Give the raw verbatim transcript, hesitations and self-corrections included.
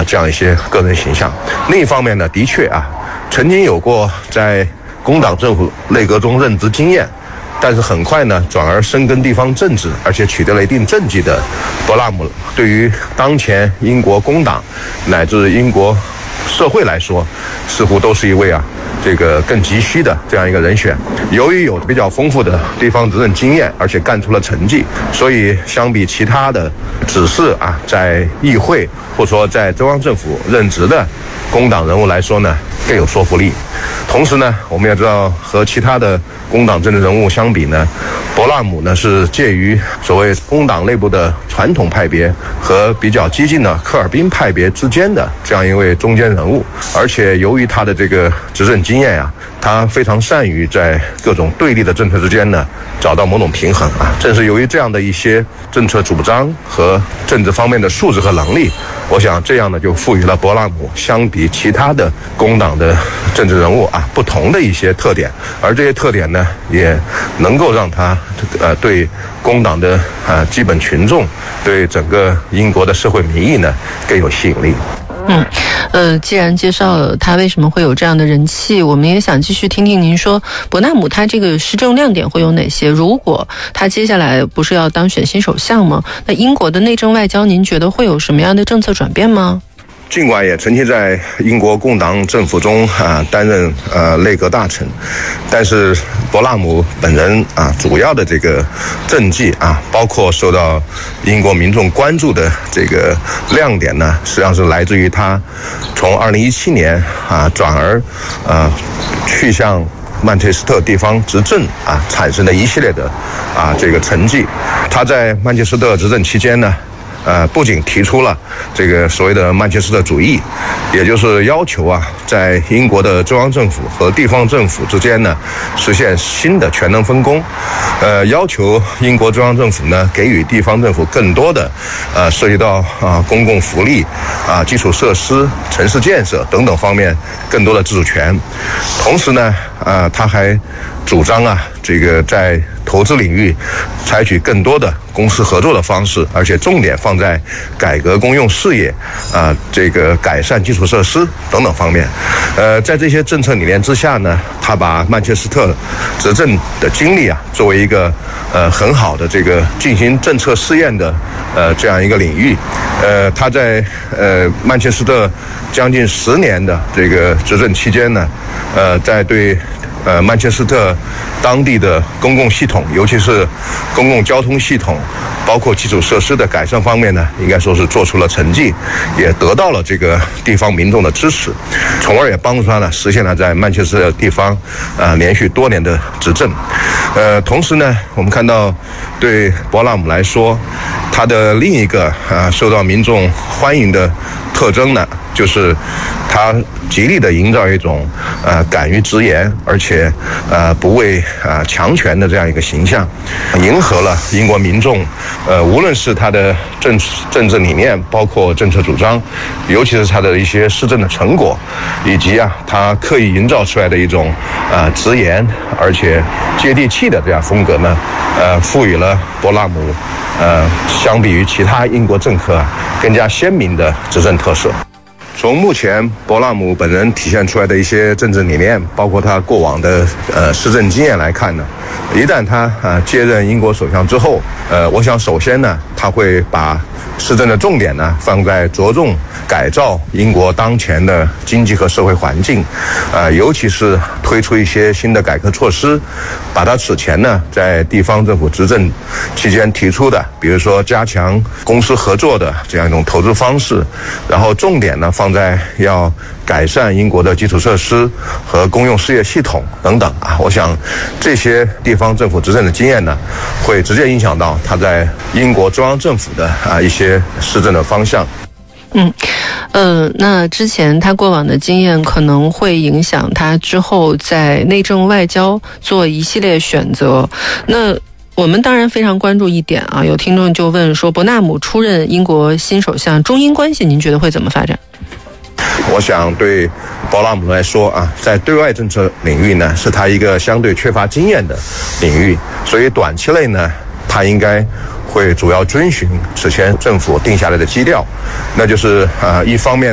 这样一些个人形象。另一方面呢，的确啊，曾经有过在工党政府内阁中任职经验，但是很快呢转而深耕地方政治，而且取得了一定政绩的伯纳姆，对于当前英国工党乃至英国社会来说，似乎都是一位啊这个更急需的这样一个人选。由于有比较丰富的地方执政经验，而且干出了成绩，所以相比其他的只是啊在议会或者说在中央政府任职的工党人物来说呢，更有说服力。同时呢，我们也知道和其他的工党政治人物相比呢，伯纳姆呢是介于所谓工党内部的传统派别和比较激进的科尔宾派别之间的这样一位中间人物。而且由于他的这个执政经验啊，他非常善于在各种对立的政策之间呢找到某种平衡啊。正是由于这样的一些政策主张和政治方面的素质和能力，我想这样呢就赋予了伯纳姆相比其他的工党的政治人物啊不同的一些特点，而这些特点呢也能够让他呃对工党的呃基本群众，对整个英国的社会民意呢更有吸引力。 嗯，呃，既然介绍了他为什么会有这样的人气，我们也想继续听听您说伯纳姆他这个施政亮点会有哪些？如果他接下来不是要当选新首相吗？那英国的内政外交，您觉得会有什么样的政策转变吗？ 尽管也曾经在英国工党政府中啊担任呃内阁大臣，但是伯纳姆本人啊主要的这个政绩啊，包括受到英国民众关注的这个亮点呢，实际上是来自于他从二零一七年啊转而呃去向曼彻斯特地方执政啊产生的一系列的啊这个成绩。他在曼彻斯特执政期间呢，呃，不仅提出了这个所谓的曼彻斯特主义，也就是要求啊，在英国的中央政府和地方政府之间呢，实现新的权能分工，呃，要求英国中央政府呢，给予地方政府更多的，呃，涉及到啊公共福利、啊基础设施、城市建设等等方面更多的自主权。同时呢，啊，他还主张啊，这个在投资领域采取更多的公私合作的方式，而且重点放在改革公用事业啊，这个改善基础设施等等方面。呃，在这些政策理念之下呢，他把曼彻斯特执政的经历啊，作为一个呃很好的这个进行政策试验的呃这样一个领域。呃，他在呃曼彻斯特将近十年的这个执政期间呢，呃，在对呃曼彻斯特当地的公共系统，尤其是公共交通系统，包括基础设施的改善方面呢，应该说是做出了成绩，也得到了这个地方民众的支持，从而也帮助他呢实现了在曼彻斯特地方啊、呃、连续多年的执政。呃，同时呢，我们看到对伯纳姆来说，他的另一个啊、呃、受到民众欢迎的特征呢，就是他极力的营造一种呃敢于直言，而且呃不畏啊、呃、强权的这样一个形象，迎合了英国民众呃无论是他的政政治理念，包括政策主张，尤其是他的一些施政的成果，以及啊他刻意营造出来的一种啊、呃、直言而且接地气的这样风格呢，呃赋予了伯纳姆呃相比于其他英国政客啊更加鲜明的执政特色。从目前伯纳姆本人体现出来的一些政治理念，包括他过往的呃施政经验来看呢，一旦他呃接任英国首相之后，呃，我想首先呢，他会把施政的重点呢放在着重改造英国当前的经济和社会环境，呃，尤其是推出一些新的改革措施，把他此前呢在地方政府执政期间提出的，比如说加强公私合作的这样一种投资方式，然后重点呢放在要改善英国的基础设施和公用事业系统等等啊，我想这些地方政府执政的经验呢，会直接影响到他在英国中央政府的啊一些施政的方向。 嗯，呃，那之前他过往的经验可能会影响他之后在内政外交做一系列选择。那我们当然非常关注一点啊，有听众就问说，伯纳姆出任英国新首相，中英关系您觉得会怎么发展？ 我想对伯纳姆来说啊，在对外政策领域呢，是他一个相对缺乏经验的领域，所以短期内呢，他应该会主要遵循此前政府定下来的基调，那就是呃，一方面